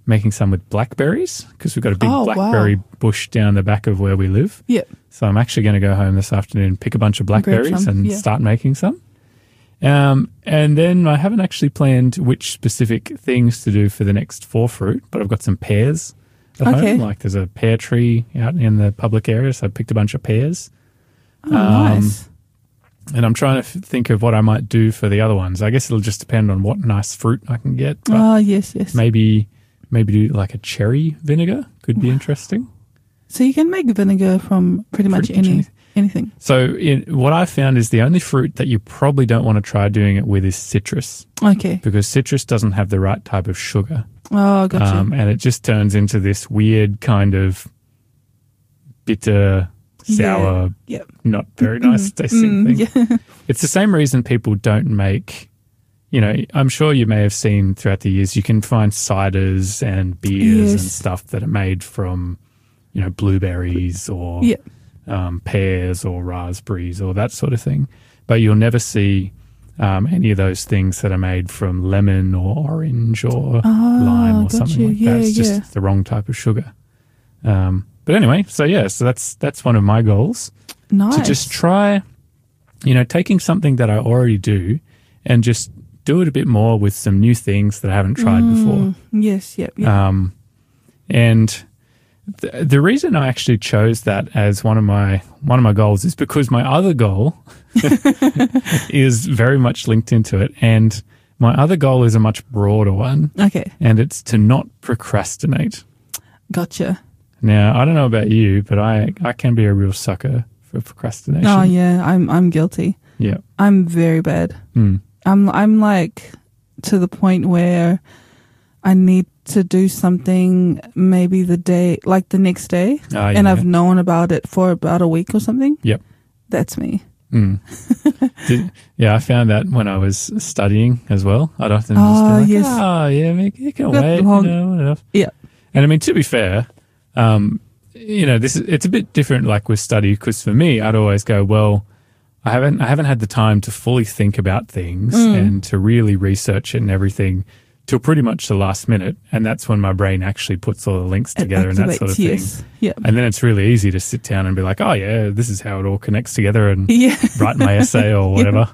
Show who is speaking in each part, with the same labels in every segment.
Speaker 1: making some with blackberries because we've got a big blackberry bush down the back of where we live.
Speaker 2: Yep.
Speaker 1: So I'm actually going to go home this afternoon, pick a bunch of blackberries and start making some. And then I haven't actually planned which specific things to do for the next 4 fruit, but I've got some pears at home. Like there's a pear tree out in the public area, so I picked a bunch of pears.
Speaker 2: Oh, nice.
Speaker 1: And I'm trying to think of what I might do for the other ones. I guess it'll just depend on what nice fruit I can get. But
Speaker 2: yes.
Speaker 1: Maybe do like a cherry vinegar could be interesting.
Speaker 2: So you can make vinegar from pretty much anything.
Speaker 1: So what I found is the only fruit that you probably don't want to try doing it with is citrus.
Speaker 2: Okay.
Speaker 1: Because citrus doesn't have the right type of sugar.
Speaker 2: Oh, gotcha.
Speaker 1: And it just turns into this weird kind of bitter, sour, not very nice tasting thing.
Speaker 2: Yeah.
Speaker 1: It's the same reason people don't make, I'm sure you may have seen throughout the years, you can find ciders and beers and stuff that are made from, blueberries or pears or raspberries or that sort of thing. But you'll never see any of those things that are made from lemon or orange or lime or something like that. It's just the wrong type of sugar. But anyway, so that's one of my goals.
Speaker 2: Nice.
Speaker 1: To just try, taking something that I already do and just do it a bit more with some new things that I haven't tried before.
Speaker 2: Yes, yep.
Speaker 1: And the reason I actually chose that as one of my goals is because my other goal is very much linked into it, and my other goal is a much broader one.
Speaker 2: Okay.
Speaker 1: And it's to not procrastinate.
Speaker 2: Gotcha.
Speaker 1: Now, I don't know about you, but I can be a real sucker for procrastination.
Speaker 2: Oh yeah, I'm guilty.
Speaker 1: Yeah.
Speaker 2: I'm very bad. I'm like to the point where I need to do something maybe the next day, and I've known about it for about a week or something.
Speaker 1: Yep.
Speaker 2: That's me.
Speaker 1: I found that when I was studying as well. I'd often just be like, you can wait, whatever.
Speaker 2: Yeah.
Speaker 1: And I mean, to be fair, it's a bit different like with study, because for me, I'd always go, well, I haven't had the time to fully think about things and to really research it and everything till pretty much the last minute, and that's when my brain actually puts all the links together and that sort of thing.
Speaker 2: Yep.
Speaker 1: And then it's really easy to sit down and be like, oh yeah, this is how it all connects together, and write my essay or whatever.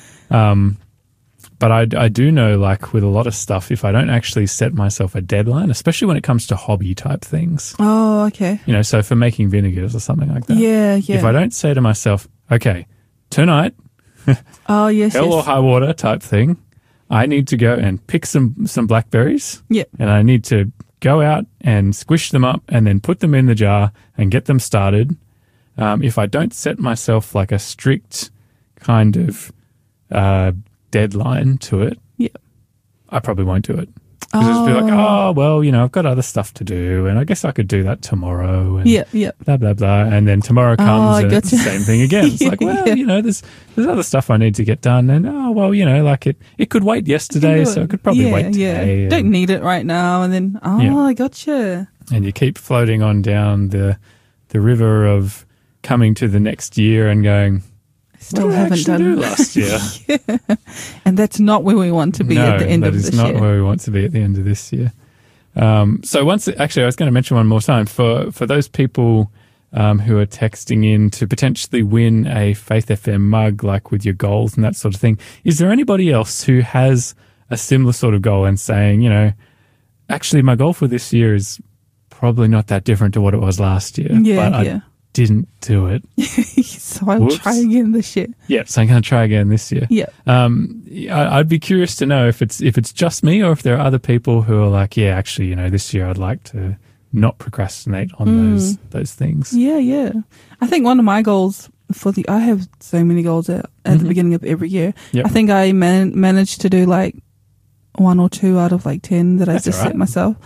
Speaker 1: But I do know, like with a lot of stuff, if I don't actually set myself a deadline, especially when it comes to hobby type things.
Speaker 2: Oh, okay.
Speaker 1: So for making vinegars or something like that.
Speaker 2: Yeah.
Speaker 1: If I don't say to myself, okay, tonight,
Speaker 2: hell
Speaker 1: or high water type thing, I need to go and pick some blackberries.
Speaker 2: Yep.
Speaker 1: And I need to go out and squish them up and then put them in the jar and get them started. If I don't set myself like a strict kind of deadline to it, I probably won't do it. Because it'll just be like, I've got other stuff to do, and I guess I could do that tomorrow. And blah, blah, blah. And then tomorrow comes and it's the same thing again. It's like, there's other stuff I need to get done. And, it could wait yesterday, so it could probably wait today.
Speaker 2: Yeah. Don't need it right now. And then, I gotcha.
Speaker 1: And you keep floating on down the river of coming to the next year and going,
Speaker 2: still haven't done
Speaker 1: last year.
Speaker 2: And that's not where we want to be at the end of this year.
Speaker 1: that is not where we want to be at the end of this year. I was going to mention one more time for those people who are texting in to potentially win a Faith FM mug, like with your goals and that sort of thing. Is there anybody else who has a similar sort of goal and saying, actually my goal for this year is probably not that different to what it was last year. I didn't do it.
Speaker 2: So I'll try again this year.
Speaker 1: Yeah, so I'm going to try again this year.
Speaker 2: Yeah.
Speaker 1: I'd be curious to know if it's just me or if there are other people who are like, actually, this year I'd like to not procrastinate on those things.
Speaker 2: Yeah. I think one of my goals I have so many goals at the beginning of every year. Yep. I think I managed to do like 1 or 2 out of like 10 that I just set myself.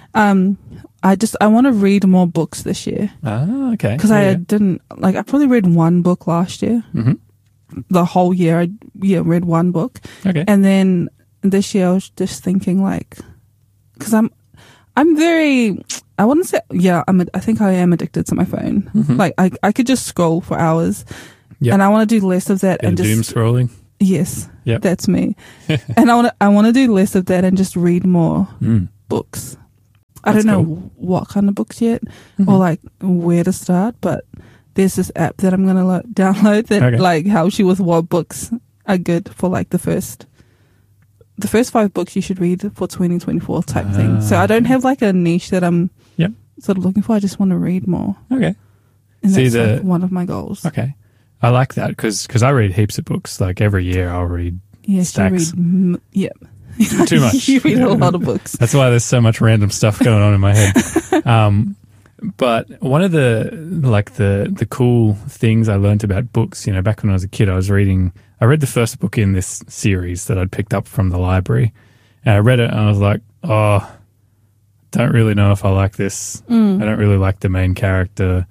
Speaker 2: I want to read more books this year.
Speaker 1: Ah, okay.
Speaker 2: Because I didn't, I probably read 1 book last year. Mm-hmm. The whole year, I read 1 book. Okay. And then this year I was just thinking because I'm very, I wouldn't say, I think I am addicted to my phone. Mm-hmm. I could just scroll for hours. Yep. And I want to do less of that.
Speaker 1: And doom scrolling?
Speaker 2: Yes. Yep. That's me. And I want to do less of that and just read more books. I don't know what kind of books yet or like where to start, but there's this app that I'm going to download that like helps you with what books are good for like the first 5 books you should read for 2024 type thing. So I don't have like a niche that I'm sort of looking for. I just want to read more.
Speaker 1: Okay.
Speaker 2: And that's like one of my goals.
Speaker 1: Okay. I like that because I read heaps of books. Like every year I'll read stacks. Too much.
Speaker 2: You read a lot of books.
Speaker 1: That's why there's so much random stuff going on in my head. But one of the cool things I learned about books, back when I was a kid, I read the first book in this series that I'd picked up from the library. And I read it and I was like, oh, don't really know if I like this. I don't really like the main character.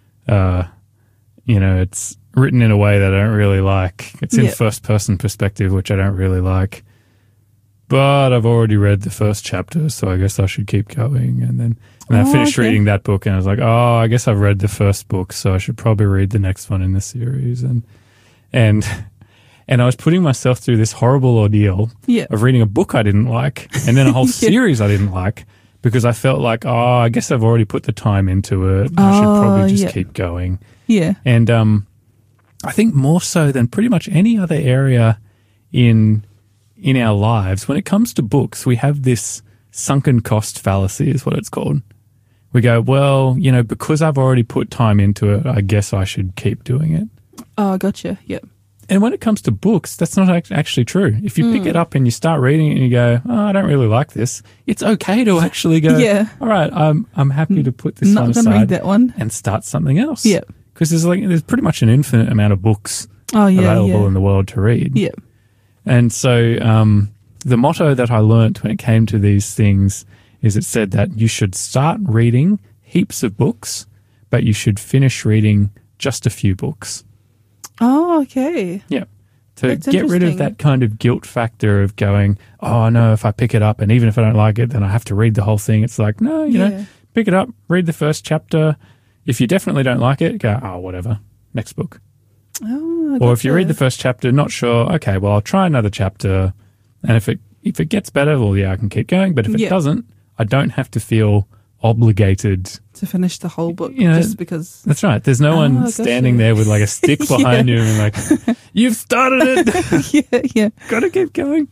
Speaker 1: It's written in a way that I don't really like. It's in first person perspective, which I don't really like. But I've already read the first chapter, so I guess I should keep going. And I finished reading that book and I was like, oh, I guess I've read the first book, so I should probably read the next one in the series. And I was putting myself through this horrible ordeal of reading a book I didn't like and then a whole series I didn't like because I felt like, I guess I've already put the time into it. I should probably just keep going.
Speaker 2: Yeah.
Speaker 1: And I think more so than pretty much any other area in our lives, when it comes to books, we have this sunken cost fallacy is what it's called. We go, well, because I've already put time into it, I guess I should keep doing it.
Speaker 2: Oh, gotcha. Yep.
Speaker 1: And when it comes to books, that's not actually true. If you pick it up and you start reading it and you go, I don't really like this, it's okay to actually go, all right, I'm happy to put this one aside
Speaker 2: read that one.
Speaker 1: And start something else.
Speaker 2: Yeah.
Speaker 1: Because there's pretty much an infinite amount of books available in the world to read.
Speaker 2: Yeah.
Speaker 1: And so the motto that I learnt when it came to these things is it said that you should start reading heaps of books, but you should finish reading just a few books.
Speaker 2: Oh, okay.
Speaker 1: Yeah. To get rid of that kind of guilt factor of going, oh, no, if I pick it up and even if I don't like it, then I have to read the whole thing. It's like, no, you know, pick it up, read the first chapter. If you definitely don't like it, go, oh, whatever, next book.
Speaker 2: Oh,
Speaker 1: or if you read the first chapter, not sure, okay, well, I'll try another chapter. And if it gets better, well, yeah, I can keep going. But if it doesn't, I don't have to feel obligated
Speaker 2: to finish the whole book just because.
Speaker 1: That's right. There's no one standing there with like a stick behind you and like, you've started it.
Speaker 2: Yeah.
Speaker 1: Got to keep going.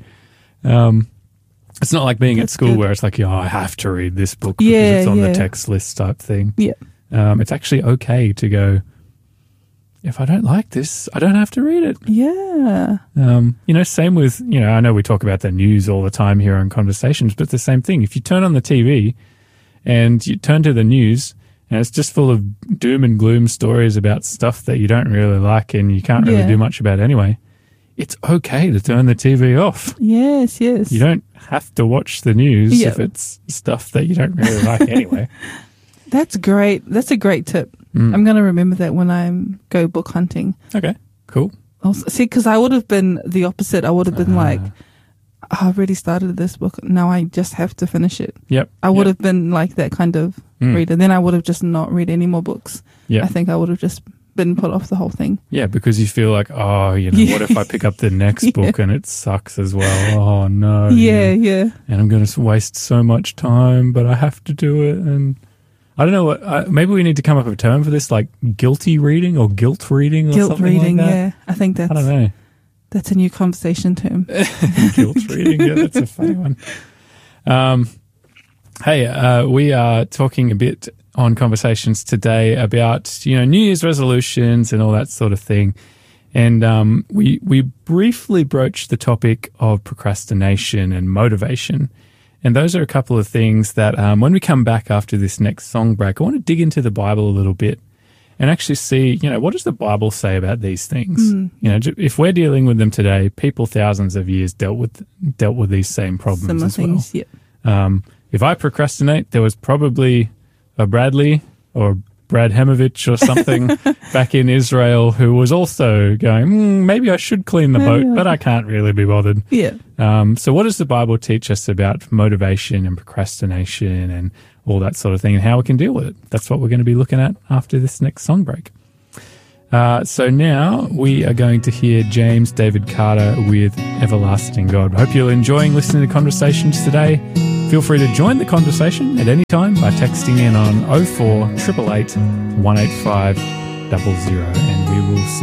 Speaker 1: It's not like being at school where it's like, I have to read this book because it's on the text list type thing.
Speaker 2: Yeah.
Speaker 1: It's actually okay to go, if I don't like this, I don't have to read it.
Speaker 2: Yeah.
Speaker 1: Same with, I know we talk about the news all the time here on Conversations, but it's the same thing. If you turn on the TV and you turn to the news and it's just full of doom and gloom stories about stuff that you don't really like and you can't really do much about anyway, it's okay to turn the TV off.
Speaker 2: Yes.
Speaker 1: You don't have to watch the news if it's stuff that you don't really like anyway.
Speaker 2: That's great. That's a great tip. I'm going to remember that when I go book hunting.
Speaker 1: Okay, cool.
Speaker 2: See, because I would have been the opposite. I would have been like, I already started this book. Now I just have to finish it.
Speaker 1: Yep.
Speaker 2: I would have been like that kind of reader. Then I would have just not read any more books. Yeah. I think I would have just been put off the whole thing.
Speaker 1: Yeah, because you feel like, what if I pick up the next book and it sucks as well? Oh, no.
Speaker 2: Yeah.
Speaker 1: And I'm going to waste so much time, but I have to do it. And I don't know what, maybe we need to come up with a term for this, like guilty reading or guilt reading or something like that.
Speaker 2: Yeah. I think I don't know. That's a new conversation term.
Speaker 1: Guilt reading, yeah, that's a funny one. Hey, we are talking a bit on Conversations today about, New Year's resolutions and all that sort of thing. And we briefly broached the topic of procrastination and motivation. And those are a couple of things that when we come back after this next song break, I want to dig into the Bible a little bit and actually see, what does the Bible say about these things? If we're dealing with them today, people thousands of years dealt with these same problems as well.
Speaker 2: Things, yeah.
Speaker 1: If I procrastinate, there was probably a Bradley or Brad Hemovich or something back in Israel who was also going, maybe I should clean the boat, but I can't really be bothered.
Speaker 2: Yeah.
Speaker 1: So what does the Bible teach us about motivation and procrastination and all that sort of thing and how we can deal with it? That's what we're going to be looking at after this next song break. So now we are going to hear James David Carter with Everlasting God. I hope you're enjoying listening to Conversations today. Feel free to join the conversation at any time by texting in on 04 888 185 00, and we will see